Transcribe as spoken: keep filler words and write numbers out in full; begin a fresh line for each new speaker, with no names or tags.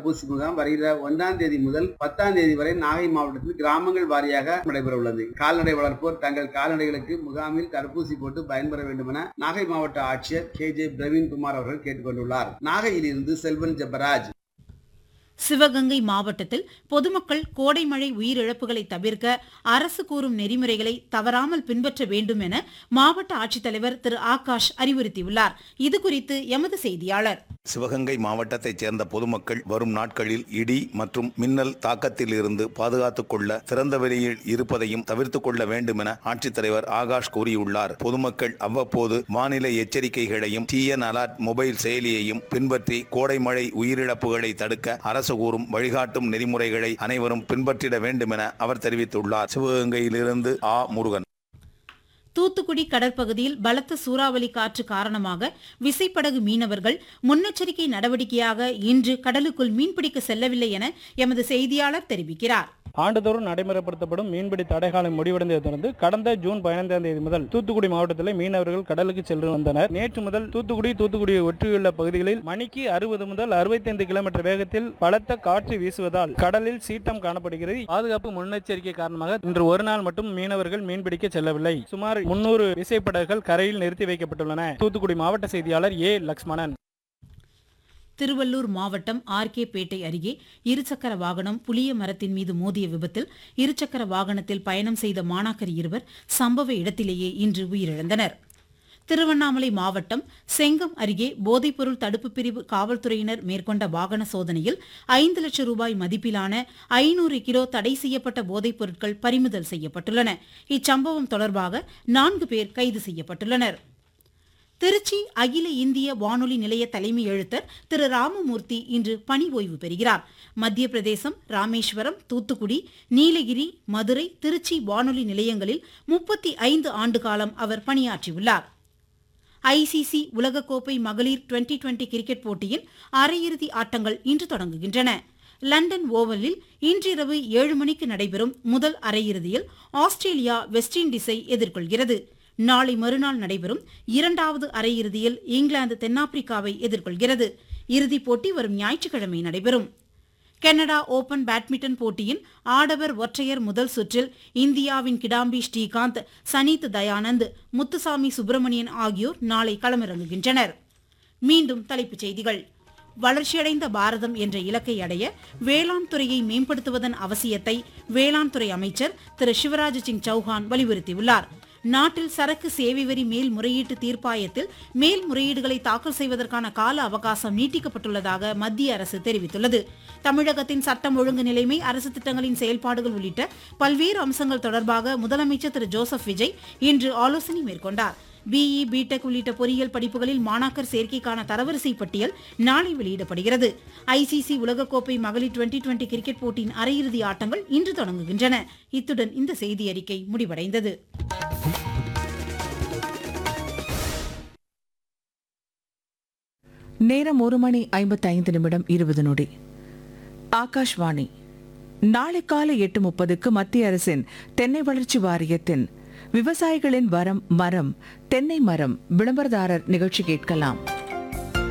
தடுப்பூசி முகாம் வருகிற ஒன்றாம் தேதி முதல் பத்தாம் தேதி வரை நாகை மாவட்டத்தில் கிராமங்கள் வாரியாக நடைபெற உள்ளது. கால்நடை வளர்ப்போர் தங்கள் கால்நடைகளுக்கு முகாமில் தடுப்பூசி போட்டு பயன்பெற வேண்டும் என நாகை மாவட்ட ஆட்சியர் கே ஜே பிரவீன்குமார் அவர்கள் கேட்டுக் கொண்டுள்ளார். நாகையில் இருந்து செல்வன் ஜெபராஜ்.
சிவகங்கை மாவட்டத்தில் பொதுமக்கள் கோடை மழை உயிரிழப்புகளை தவிர்க்க அரசு கூறும் நெறிமுறைகளை தவறாமல் பின்பற்ற வேண்டும் என மாவட்ட ஆட்சித்தலைவர் திரு ஆகாஷ் அறிவுறுத்தியுள்ளார். இதுகுறித்து எமது செய்தியாளர்.
சிவகங்கை மாவட்டத்தைச் சேர்ந்த பொதுமக்கள் வரும் நாட்களில் இடி மற்றும் மின்னல் தாக்கத்தில் இருந்து பாதுகாத்துக் கொள்ள திறந்த வெளியில் இருப்பதையும் தவிர்த்துக் கொள்ள வேண்டும் என ஆட்சித்தலைவர் ஆகாஷ் கூறியுள்ளார். பொதுமக்கள் அவ்வப்போது வானிலை எச்சரிக்கைகளையும் டிஎன் அலர்ட் மொபைல் செயலியையும் பின்பற்றி கோடை மழை உயிரிழப்புகளை தடுக்க அரசு கூறும் வழிகாட்டும் நெறிமுறைகளை அனைவரும் பின்பற்றிட வேண்டும் என அவர் தெரிவித்துள்ளார். சிவகங்கையிலிருந்து ஆ முருகன்.
தூத்துக்குடி கடற்பகுதியில் பலத்த சூறாவளி காற்று காரணமாக விசைப்படகு மீனவர்கள் முன்னெச்சரிக்கை நடவடிக்கையாக இன்று கடலுக்குள் மீன்பிடிக்க செல்லவில்லை என எமது செய்தியாளர் தெரிவிக்கிறார்.
ஆண்டுதோறும் நடைமுறைப்படுத்தப்படும் மீன்பிடி தடைகாலம் முடிவடைந்ததை தொடர்ந்து கடந்த ஜூன் பதினைந்தாம் தேதி முதல் தூத்துக்குடி மாவட்டத்தில் மீனவர்கள் கடலுக்கு சென்று வந்தனர். நேற்று முதல் தூத்துக்குடி தூத்துக்குடியை ஒற்றியுள்ள பகுதிகளில் மணிக்கு அறுபது முதல் அறுபத்தி ஐந்து கிலோமீட்டர் வேகத்தில் பலத்த காற்று வீசுவதால் கடலில் சீற்றம் காணப்படுகிறது. பாதுகாப்பு முன்னெச்சரிக்கை காரணமாக இன்று ஒரு நாள் மட்டும் மீனவர்கள் மீன்பிடிக்க செல்லவில்லை. சுமார் முன்னூறு விசைப்படகுகள் கரையில் நிறுத்தி வைக்கப்பட்டுள்ளன. தூத்துக்குடி மாவட்ட செய்தியாளர் ஏ லக்ஷ்மணன்.
திருவள்ளூர் மாவட்டம் ஆர் கே பேட்டை அருகே இருசக்கர வாகனம் புளிய மரத்தின் மீது மோதிய விபத்தில் இருசக்கர வாகனத்தில் பயணம் செய்த மாணாக்கர் இருவர் சம்பவ இடத்திலேயே இன்று உயிரிழந்தனர். திருவண்ணாமலை மாவட்டம் செங்கம் அருகே போதைப்பொருள் தடுப்பு பிரிவு காவல்துறையினர் மேற்கொண்ட வாகன சோதனையில் ஐந்து லட்சம் ரூபாய் மதிப்பிலான ஐநூறு கிலோ தடை செய்யப்பட்ட போதைப் பொருட்கள் பறிமுதல் செய்யப்பட்டுள்ளன. இச்சம்பவம் தொடர்பாக நான்கு பேர் கைது செய்யப்பட்டுள்ளனர். திருச்சி அகில இந்திய வானொலி நிலைய தலைமை எழுத்தர் திரு ராமமூர்த்தி இன்று பணி ஓய்வு பெறுகிறார். மத்திய பிரதேசம், ராமேஸ்வரம், தூத்துக்குடி, நீலகிரி, மதுரை, திருச்சி வானொலி நிலையங்களில் முப்பத்தி ஐந்து ஆண்டு காலம் அவர் பணியாற்றியுள்ளார். ஐசிசி உலகக்கோப்பை மகளிர் டுவெண்டி டுவெண்டி கிரிக்கெட் போட்டியின் அரையிறுதி ஆட்டங்கள் இன்று தொடங்குகின்றன. லண்டன் ஓவலில் இன்றிரவு ஏழு மணிக்கு நடைபெறும் முதல் அரையிறுதியில் ஆஸ்திரேலியா வெஸ்ட் இண்டீஸை எதிர்கொள்கிறது. நாளை மறுநாள் நடைபெறும் இரண்டாவது அரையிறுதியில் இங்கிலாந்து தென்னாப்பிரிக்காவை எதிர்கொள்கிறது. இறுதிப் போட்டி வரும் ஞாயிற்றுக்கிழமை நடைபெறும். கனடா ஓபன் பேட்மிண்டன் போட்டியின் ஆடவர் ஒற்றையர் முதல் சுற்றில் இந்தியாவின் கிடாம்பி ஸ்ரீகாந்த், சனீத் தயானந்த், முத்துசாமி சுப்பிரமணியன் ஆகியோர் நாளை களமிறங்குகின்றனர். மீண்டும் தலைப்புச் செய்திகள். வளர்ச்சியடைந்த பாரதம் என்ற இலக்கை அடைய வேளாண் துறையை மேம்படுத்துவதன் அவசியத்தை வேளாண் துறை அமைச்சர் திரு சிவராஜ் சிங் சௌஹான் வலியுறுத்தியுள்ளார். நாட்டில் சரக்கு சேவை வரி மேல்முறையீட்டு தீர்ப்பாயத்தில் மேல்முறையீடுகளை தாக்கல் செய்வதற்கான கால அவகாசம் நீட்டிக்கப்பட்டுள்ளதாக மத்திய அரசு தெரிவித்துள்ளது. தமிழகத்தின் சட்டம் ஒழுங்கு நிலைமை, அரசு திட்டங்களின் செயல்பாடுகள் உள்ளிட்ட பல்வேறு அம்சங்கள் தொடர்பாக முதலமைச்சர் திரு ஜோசப் விஜய் இன்று ஆலோசனை மேற்கொண்டார். பிஇ, பிடெக் உள்ளிட்ட பொறியியல் படிப்புகளில் மாணாக்கர் சேர்க்கைக்கான தரவரிசை பட்டியல் நாளை வெளியிடப்படுகிறது. ஐசிசி உலகக்கோப்பை மகளிர் டுவெண்டி டுவெண்டி கிரிக்கெட் போட்டியின் அரையிறுதி ஆட்டங்கள் இன்று தொடங்குகின்றன. இத்துடன் இந்த செய்தி அறிக்கை முடிவடைந்தது.
நேரம் ஒரு மணி ஐம்பத்தி ஐந்து நிமிடம் இருபது நொடி. ஆகாஷ்வாணி. நாளை காலை எட்டு முப்பதுக்கு மத்திய அரசின் தென்னை வளர்ச்சி வாரியத்தின் விவசாயிகளின் வரம் மரம் தென்னை மரம் விளம்பரதாரர் நிகழ்ச்சி கேட்கலாம்.